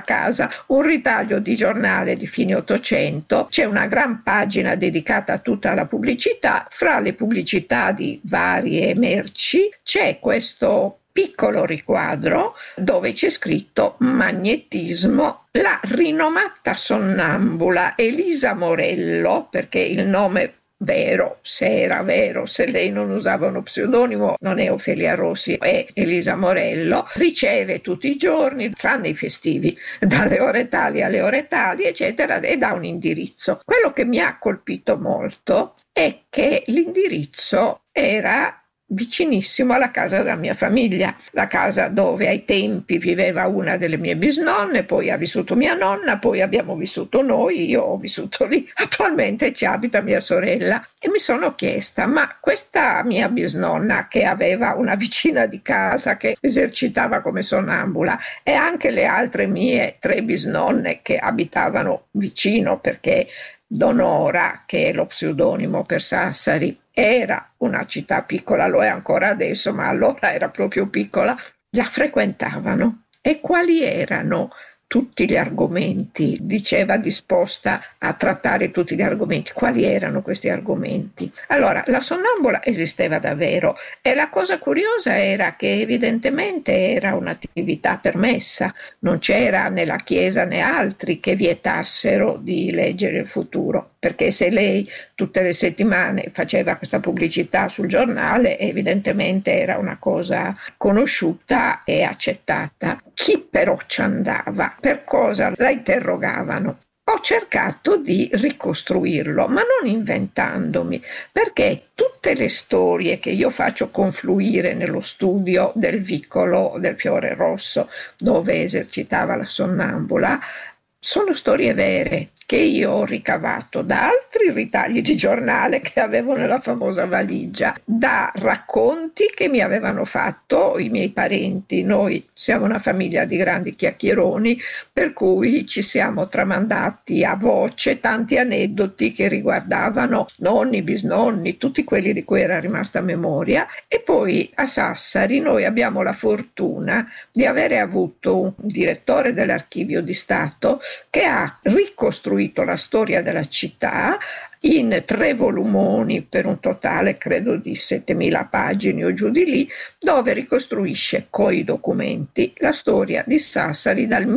casa un ritaglio di giornale di fine Ottocento, c'è una gran pagina dedicata a tutta la pubblicità, fra le pubblicità di varie merci c'è questo piccolo riquadro dove c'è scritto magnetismo. La rinomata sonnambula Elisa Morello, perché il nome vero, se era vero, se lei non usava uno pseudonimo, non è Ofelia Rossi, è Elisa Morello, riceve tutti i giorni, tranne i festivi, dalle ore tali alle ore tali, eccetera, e dà un indirizzo. Quello che mi ha colpito molto è che l'indirizzo era vicinissimo alla casa della mia famiglia, la casa dove ai tempi viveva una delle mie bisnonne, poi ha vissuto mia nonna, poi abbiamo vissuto noi, io ho vissuto lì, attualmente ci abita mia sorella, e mi sono chiesta, ma questa mia bisnonna che aveva una vicina di casa che esercitava come sonnambula e anche le altre mie 3 bisnonne che abitavano vicino, perché Donora, che è lo pseudonimo per Sassari, era una città piccola, lo è ancora adesso, ma allora era proprio piccola, la frequentavano. E quali erano tutti gli argomenti? Diceva disposta a trattare tutti gli argomenti. Quali erano questi argomenti? Allora, la sonnambula esisteva davvero e la cosa curiosa era che evidentemente era un'attività permessa, non c'era né la Chiesa né altri che vietassero di leggere il futuro, perché se lei tutte le settimane faceva questa pubblicità sul giornale, evidentemente era una cosa conosciuta e accettata. Chi però ci andava? Per cosa la interrogavano? Ho cercato di ricostruirlo, ma non inventandomi, perché tutte le storie che io faccio confluire nello studio del vicolo del Fiore Rosso, dove esercitava la sonnambula, sono storie vere che io ho ricavato da altri ritagli di giornale che avevo nella famosa valigia, da racconti che mi avevano fatto i miei parenti. Noi siamo una famiglia di grandi chiacchieroni, per cui ci siamo tramandati a voce tanti aneddoti che riguardavano nonni, bisnonni, tutti quelli di cui era rimasta memoria. E poi a Sassari noi abbiamo la fortuna di avere avuto un direttore dell'Archivio di Stato che ha ricostruito la storia della città in 3 volumoni per un totale credo di 7.000 pagine o giù di lì, dove ricostruisce coi documenti la storia di Sassari dal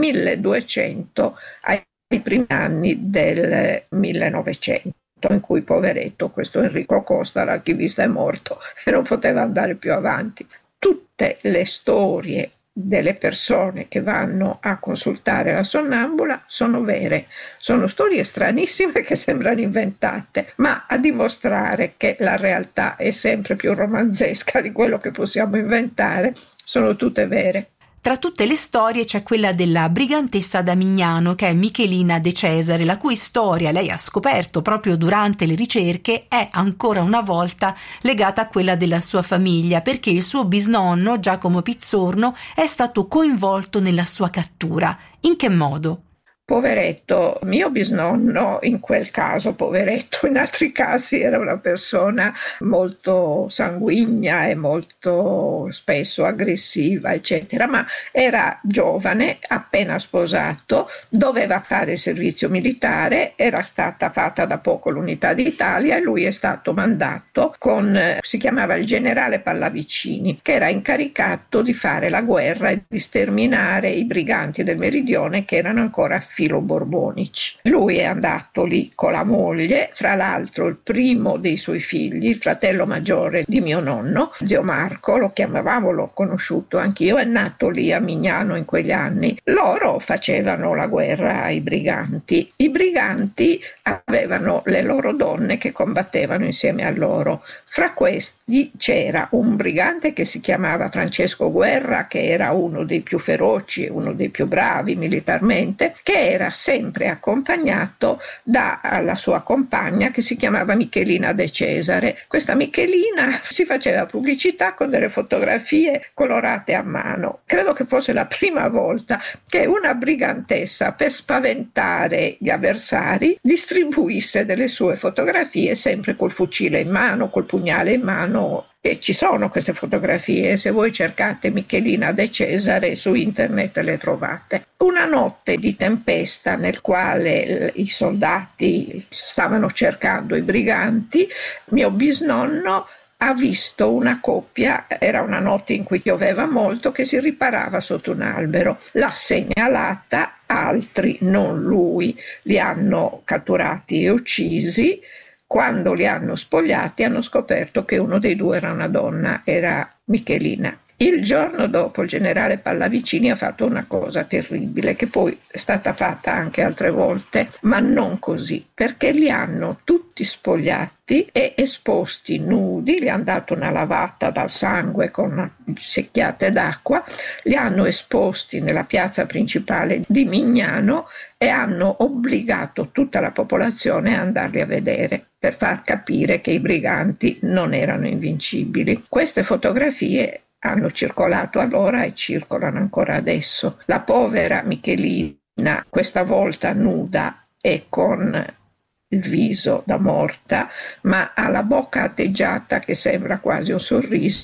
1200 ai primi anni del 1900, in cui poveretto questo Enrico Costa, l'archivista, è morto e non poteva andare più avanti. Tutte le storie delle persone che vanno a consultare la sonnambula sono vere, sono storie stranissime che sembrano inventate, ma a dimostrare che la realtà è sempre più romanzesca di quello che possiamo inventare, sono tutte vere. Tra tutte le storie c'è quella della brigantessa da Mignano, che è Michelina De Cesare, la cui storia lei ha scoperto proprio durante le ricerche è ancora una volta legata a quella della sua famiglia, perché il suo bisnonno Giacomo Pizzorno è stato coinvolto nella sua cattura. In che modo? Poveretto, mio bisnonno in quel caso, poveretto, in altri casi era una persona molto sanguigna e molto spesso aggressiva, eccetera, ma era giovane, appena sposato, doveva fare il servizio militare, era stata fatta da poco l'Unità d'Italia e lui è stato mandato si chiamava il generale Pallavicini, che era incaricato di fare la guerra e di sterminare i briganti del Meridione che erano ancora filo-borbonici. Lui è andato lì con la moglie, fra l'altro il primo dei suoi figli, il fratello maggiore di mio nonno, zio Marco, lo chiamavamo, l'ho conosciuto anch'io, è nato lì a Mignano in quegli anni. Loro facevano la guerra ai briganti. I briganti avevano le loro donne che combattevano insieme a loro. Fra questi c'era un brigante che si chiamava Francesco Guerra, che era uno dei più feroci e uno dei più bravi militarmente, che era sempre accompagnato dalla sua compagna che si chiamava Michelina De Cesare. Questa Michelina si faceva pubblicità con delle fotografie colorate a mano. Credo che fosse la prima volta che una brigantessa, per spaventare gli avversari, distribuisse delle sue fotografie sempre col fucile in mano, col pugnale in mano. E ci sono queste fotografie, se voi cercate Michelina De Cesare su internet le trovate. Una notte di tempesta nel quale i soldati stavano cercando i briganti, mio bisnonno ha visto una coppia, era una notte in cui pioveva molto, che si riparava sotto un albero. L'ha segnalata, altri, non lui, li hanno catturati e uccisi. Quando li hanno spogliati hanno scoperto che uno dei due era una donna, era Michelina. Il giorno dopo il generale Pallavicini ha fatto una cosa terribile, che poi è stata fatta anche altre volte, ma non così, perché li hanno tutti spogliati e esposti nudi, gli hanno dato una lavata dal sangue con secchiate d'acqua, li hanno esposti nella piazza principale di Mignano e hanno obbligato tutta la popolazione a andarli a vedere, per far capire che i briganti non erano invincibili. Queste fotografie hanno circolato allora e circolano ancora adesso. La povera Michelina, questa volta nuda e con il viso da morta, ma ha la bocca atteggiata che sembra quasi un sorriso,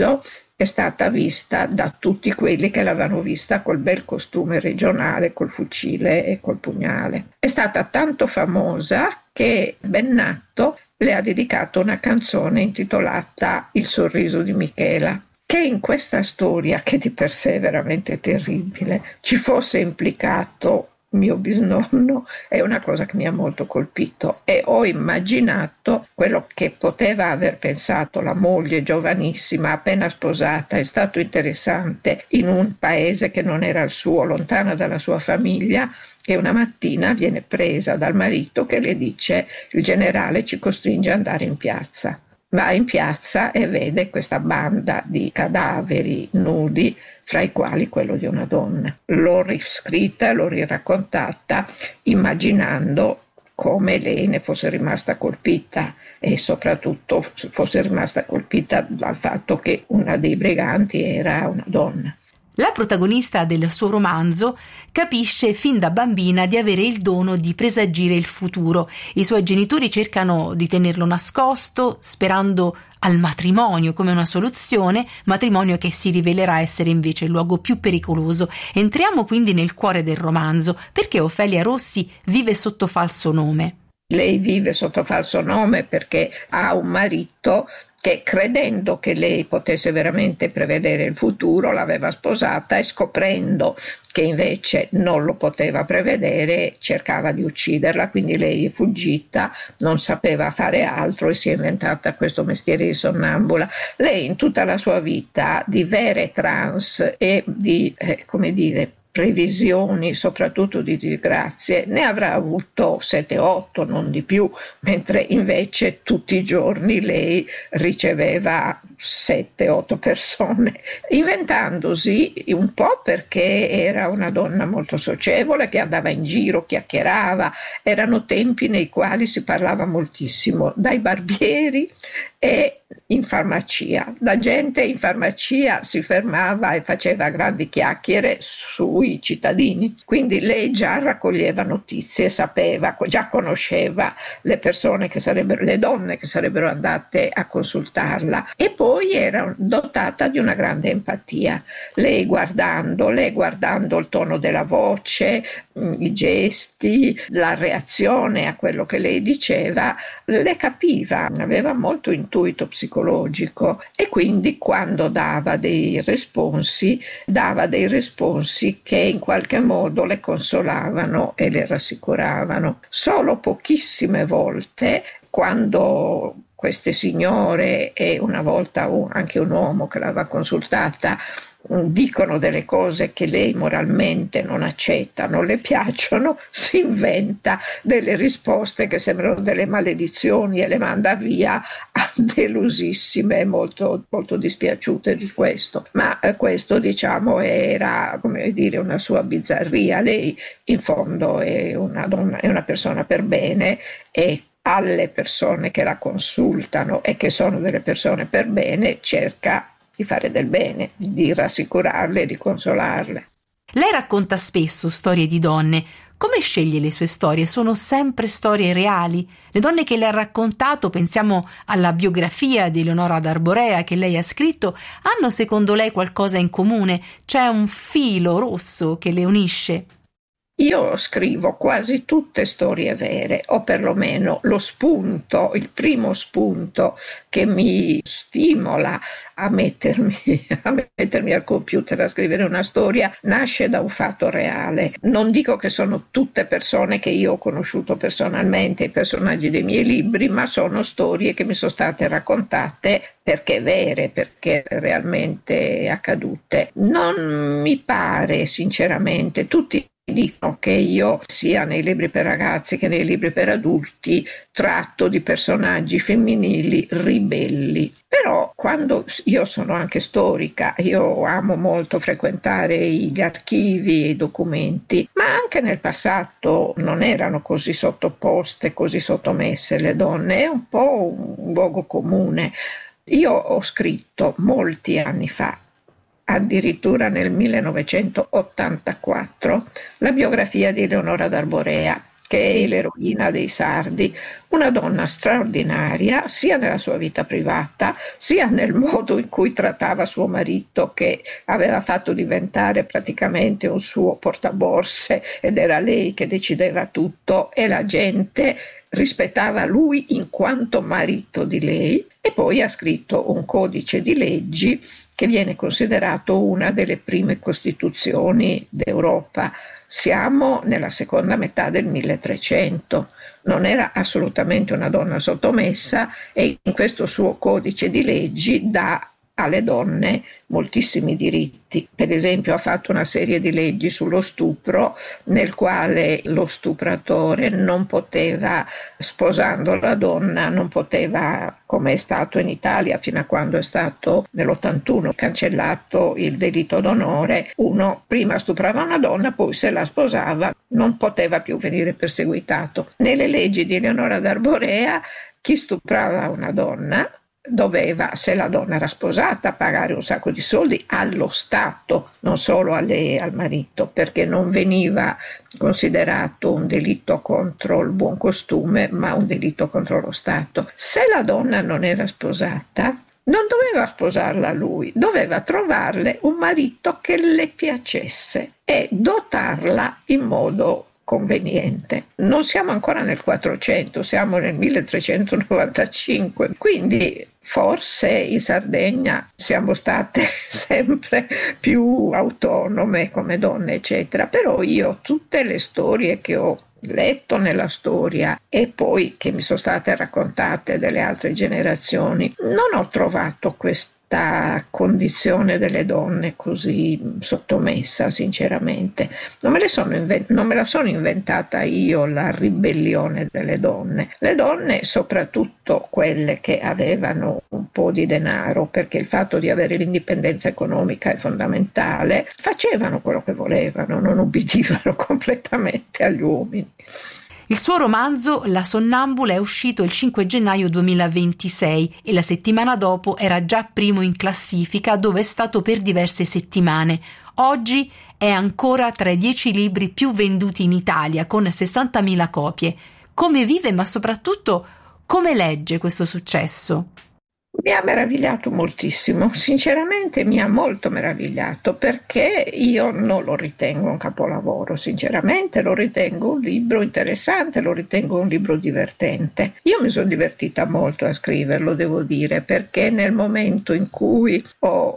è stata vista da tutti quelli che l'avevano vista col bel costume regionale, col fucile e col pugnale. È stata tanto famosa che Bennato le ha dedicato una canzone intitolata Il sorriso di Michela, che in questa storia, che di per sé è veramente terribile, ci fosse implicato mio bisnonno è una cosa che mi ha molto colpito, e ho immaginato quello che poteva aver pensato la moglie giovanissima, appena sposata. È stato interessante, in un paese che non era il suo, lontana dalla sua famiglia, e una mattina viene presa dal marito che le dice: il generale ci costringe ad andare in piazza. Va in piazza e vede questa banda di cadaveri nudi, fra i quali quello di una donna. L'ho riscritta, l'ho riraccontata, immaginando come lei ne fosse rimasta colpita, e soprattutto fosse rimasta colpita dal fatto che una dei briganti era una donna. La protagonista del suo romanzo capisce fin da bambina di avere il dono di presagire il futuro. I suoi genitori cercano di tenerlo nascosto, sperando al matrimonio come una soluzione, matrimonio che si rivelerà essere invece il luogo più pericoloso. Entriamo quindi nel cuore del romanzo, perché Ofelia Rossi vive sotto falso nome. Lei vive sotto falso nome perché ha un marito che, credendo che lei potesse veramente prevedere il futuro, l'aveva sposata, e scoprendo che invece non lo poteva prevedere cercava di ucciderla. Quindi lei è fuggita, non sapeva fare altro e si è inventata questo mestiere di sonnambula. Lei in tutta la sua vita di vere trance e di previsioni, soprattutto di disgrazie, ne avrà avuto 7-8, non di più, mentre invece tutti i giorni lei riceveva 7-8 persone, inventandosi un po' perché era una donna molto socievole che andava in giro, chiacchierava. Erano tempi nei quali si parlava moltissimo dai barbieri e in farmacia. La gente in farmacia si fermava e faceva grandi chiacchiere sui cittadini, quindi lei già raccoglieva notizie, sapeva, già conosceva le persone che sarebbero, le donne che sarebbero andate a consultarla, e poi era dotata di una grande empatia. Lei guardando il tono della voce, i gesti, la reazione a quello che lei diceva, le capiva, aveva molto intuito psicologico, e quindi quando dava dei responsi che in qualche modo le consolavano e le rassicuravano. Solo pochissime volte, quando queste signore e una volta anche un uomo che l'aveva consultata dicono delle cose che lei moralmente non accetta, non le piacciono, si inventa delle risposte che sembrano delle maledizioni e le manda via, delusissime e molto, molto dispiaciute di questo. Ma questo, diciamo, era, come dire, una sua bizzarria. Lei in fondo è una donna, è una persona per bene, e alle persone che la consultano e che sono delle persone per bene cerca di fare del bene, di rassicurarle e di consolarle. Lei racconta spesso storie di donne. Come sceglie le sue storie? Sono sempre storie reali? Le donne che lei ha raccontato, pensiamo alla biografia di Eleonora d'Arborea che lei ha scritto, hanno secondo lei qualcosa in comune? C'è un filo rosso che le unisce? Io scrivo quasi tutte storie vere, o perlomeno lo spunto, il primo spunto che mi stimola a mettermi al computer a scrivere una storia nasce da un fatto reale. Non dico che sono tutte persone che io ho conosciuto personalmente, i personaggi dei miei libri, ma sono storie che mi sono state raccontate perché vere, perché realmente accadute. Non mi pare, sinceramente, tutti dicono che io, sia nei libri per ragazzi che nei libri per adulti, tratto di personaggi femminili ribelli. Però quando io sono anche storica, io amo molto frequentare gli archivi e i documenti, ma anche nel passato non erano così sottoposte, così sottomesse le donne, è un po' un luogo comune. Io ho scritto molti anni fa, addirittura nel 1984, la biografia di Eleonora d'Arborea, che è l'eroina dei Sardi, una donna straordinaria sia nella sua vita privata, sia nel modo in cui trattava suo marito, che aveva fatto diventare praticamente un suo portaborse ed era lei che decideva tutto e la gente rispettava lui in quanto marito di lei. E poi ha scritto un codice di leggi che viene considerato una delle prime costituzioni d'Europa. Siamo nella seconda metà del 1300. Non era assolutamente una donna sottomessa e in questo suo codice di leggi dà alle donne moltissimi diritti. Per esempio ha fatto una serie di leggi sullo stupro, nel quale lo stupratore non poteva, sposando la donna, non poteva, come è stato in Italia fino a quando è stato nell'81 cancellato il delitto d'onore, uno prima stuprava una donna, poi se la sposava non poteva più venire perseguitato. Nelle leggi di Eleonora d'Arborea chi stuprava una donna doveva, se la donna era sposata, pagare un sacco di soldi allo Stato, non solo a lei e al marito, perché non veniva considerato un delitto contro il buon costume, ma un delitto contro lo Stato. Se la donna non era sposata, non doveva sposarla lui, doveva trovarle un marito che le piacesse e dotarla in modo conveniente. Non siamo ancora nel 400, siamo nel 1395, quindi forse in Sardegna siamo state sempre più autonome come donne, eccetera. Però io tutte le storie che ho letto nella storia e poi che mi sono state raccontate delle altre generazioni, non ho trovato questa condizione delle donne così sottomessa, sinceramente. Non me la sono inventata io, la ribellione delle donne. Le donne, soprattutto quelle che avevano un po' di denaro, perché il fatto di avere l'indipendenza economica è fondamentale, facevano quello che volevano, non ubbidivano completamente agli uomini. Il suo romanzo La sonnambula è uscito il 5 gennaio 2026 e la settimana dopo era già primo in classifica, dove è stato per diverse settimane. Oggi è ancora tra i 10 libri più venduti in Italia, con 60.000 copie. Come vive, ma soprattutto come legge questo successo? Mi ha meravigliato moltissimo, sinceramente mi ha molto meravigliato, perché io non lo ritengo un capolavoro, sinceramente lo ritengo un libro interessante, lo ritengo un libro divertente. Io mi sono divertita molto a scriverlo, devo dire, perché nel momento in cui ho,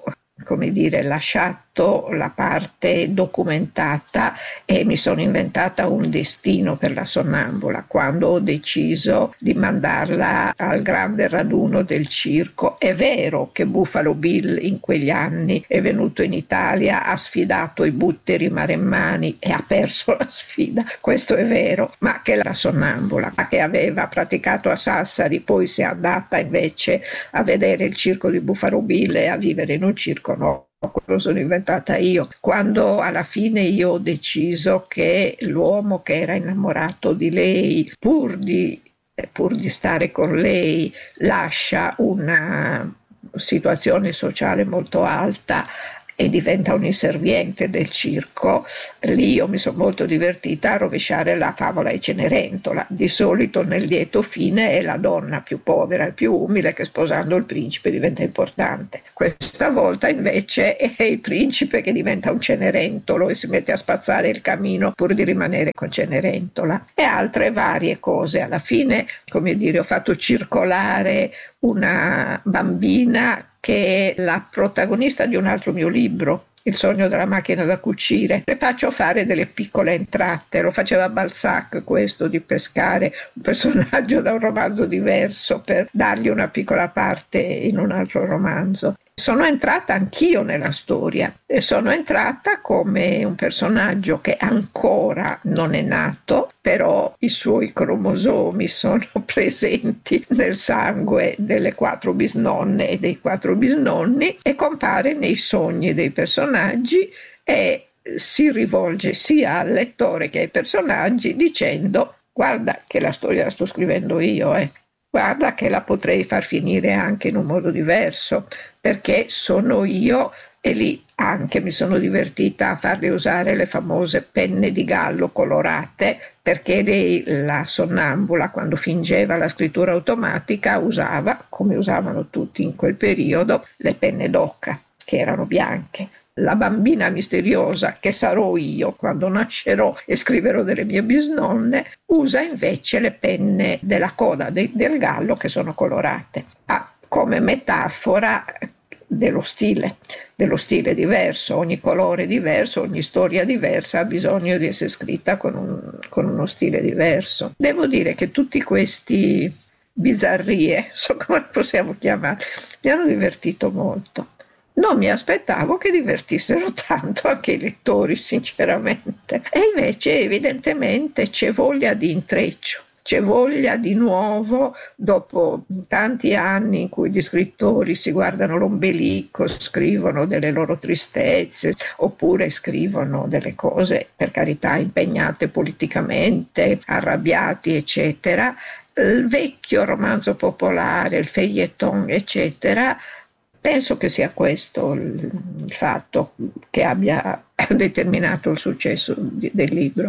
lasciato la parte documentata e mi sono inventata un destino per la sonnambula, quando ho deciso di mandarla al grande raduno del circo. È vero che Buffalo Bill in quegli anni è venuto in Italia, ha sfidato i butteri maremmani e ha perso la sfida, questo è vero, ma che la sonnambula, che aveva praticato a Sassari, poi si è andata invece a vedere il circo di Buffalo Bill e a vivere in un circo, no. Quello sono inventata io. Quando alla fine io ho deciso che l'uomo che era innamorato di lei, pur di stare con lei, lascia una situazione sociale molto alta e diventa un inserviente del circo. Lì io mi sono molto divertita a rovesciare la favola di Cenerentola. Di solito nel lieto fine è la donna più povera e più umile che sposando il principe diventa importante. Questa volta invece è il principe che diventa un Cenerentolo e si mette a spazzare il camino pur di rimanere con Cenerentola, e altre varie cose. Alla fine, come dire, ho fatto circolare una bambina che è la protagonista di un altro mio libro, Il sogno della macchina da cucire. Le faccio fare delle piccole entrate. Lo faceva Balzac, questo, di pescare un personaggio da un romanzo diverso per dargli una piccola parte in un altro romanzo. Sono entrata anch'io nella storia e sono entrata come un personaggio che ancora non è nato, però i suoi cromosomi sono presenti nel sangue delle 4 bisnonne e dei 4 bisnonni, e compare nei sogni dei personaggi e si rivolge sia al lettore che ai personaggi dicendo: guarda che la storia la sto scrivendo io, guarda che la potrei far finire anche in un modo diverso, perché sono io. E lì anche mi sono divertita a farle usare le famose penne di gallo colorate, perché lei, la sonnambula, quando fingeva la scrittura automatica, usava, come usavano tutti in quel periodo, le penne d'oca, che erano bianche. La bambina misteriosa, che sarò io quando nascerò e scriverò delle mie bisnonne, usa invece le penne della coda del gallo, che sono colorate. Come metafora dello stile diverso. Ogni colore diverso, ogni storia diversa ha bisogno di essere scritta con uno stile diverso. Devo dire che tutti questi bizzarrie, so come possiamo chiamare, mi hanno divertito molto. Non mi aspettavo che divertissero tanto anche i lettori, sinceramente. E invece evidentemente c'è voglia di intreccio. C'è voglia di nuovo, dopo tanti anni in cui gli scrittori si guardano l'ombelico, scrivono delle loro tristezze, oppure scrivono delle cose, per carità, impegnate politicamente, arrabbiati, eccetera. Il vecchio romanzo popolare, il feuilleton, eccetera, penso che sia questo il fatto che abbia determinato il successo del libro.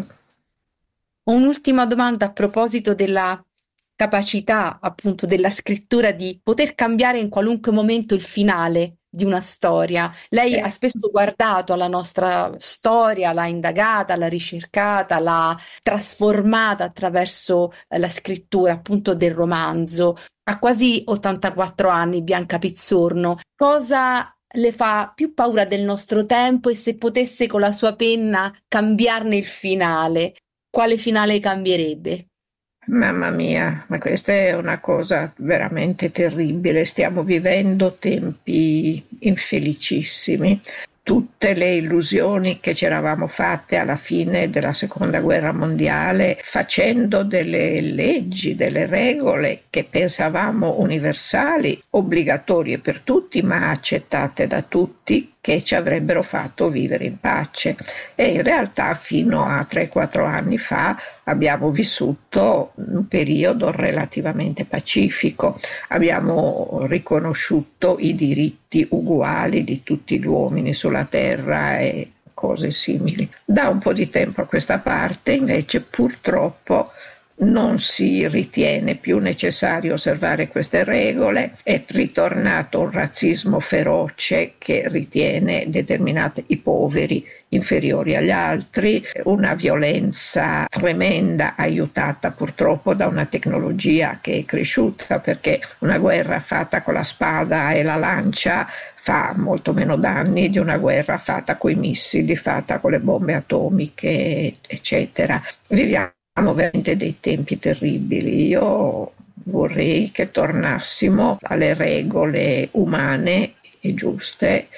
Un'ultima domanda a proposito della capacità, appunto, della scrittura di poter cambiare in qualunque momento il finale di una storia. Lei ha spesso guardato alla nostra storia, l'ha indagata, l'ha ricercata, l'ha trasformata attraverso la scrittura, appunto, del romanzo. Ha quasi 84 anni, Bianca Pizzorno. Cosa le fa più paura del nostro tempo, e se potesse con la sua penna cambiarne il finale, quale finale cambierebbe? Mamma mia, ma questa è una cosa veramente terribile. Stiamo vivendo tempi infelicissimi. Tutte le illusioni che ci eravamo fatte alla fine della Seconda Guerra Mondiale, facendo delle leggi, delle regole che pensavamo universali, obbligatorie per tutti, ma accettate da tutti, che ci avrebbero fatto vivere in pace. E in realtà fino a 3-4 anni fa abbiamo vissuto un periodo relativamente pacifico. Abbiamo riconosciuto i diritti uguali di tutti gli uomini sulla terra e cose simili. Da un po' di tempo a questa parte, invece, purtroppo non si ritiene più necessario osservare queste regole. È ritornato un razzismo feroce che ritiene determinati i poveri inferiori agli altri, una violenza tremenda aiutata purtroppo da una tecnologia che è cresciuta, perché una guerra fatta con la spada e la lancia fa molto meno danni di una guerra fatta con i missili, fatta con le bombe atomiche, eccetera. Viviamo veramente dei tempi terribili. Io vorrei che tornassimo alle regole umane e giuste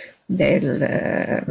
del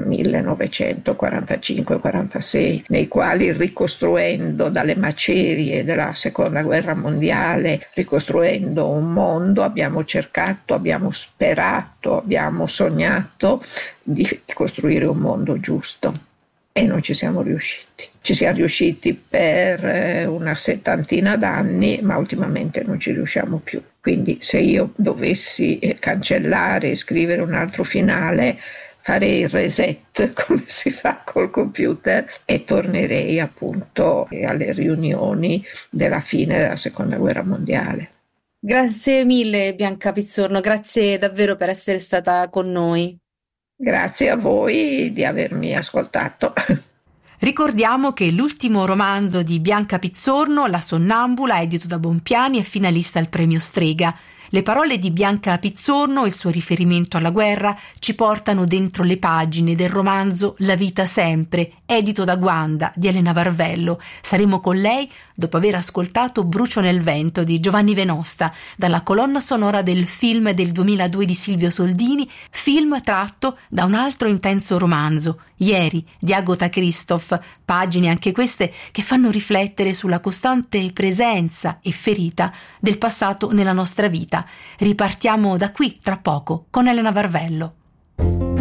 1945-46, nei quali, ricostruendo dalle macerie della Seconda Guerra Mondiale, ricostruendo un mondo, abbiamo cercato, abbiamo sperato, abbiamo sognato di costruire un mondo giusto. E non ci siamo riusciti. Ci siamo riusciti per una 70 d'anni, ma ultimamente non ci riusciamo più. Quindi se io dovessi cancellare e scrivere un altro finale, farei il reset come si fa col computer e tornerei appunto alle riunioni della fine della seconda guerra mondiale. Grazie mille Bianca Pizzorno, grazie davvero per essere stata con noi. Grazie a voi di avermi ascoltato. Ricordiamo che l'ultimo romanzo di Bianca Pizzorno, La sonnambula, edito da Bompiani, è finalista al premio Strega. Le parole di Bianca Pizzorno e il suo riferimento alla guerra ci portano dentro le pagine del romanzo La vita sempre, edito da Guanda di Elena Varvello. Saremo con lei dopo aver ascoltato Brucio nel vento di Giovanni Venosta, dalla colonna sonora del film del 2002 di Silvio Soldini, film tratto da un altro intenso romanzo, Ieri di Agota Christoph, pagine anche queste che fanno riflettere sulla costante presenza e ferita del passato nella nostra vita. Ripartiamo da qui tra poco con Elena Varvello.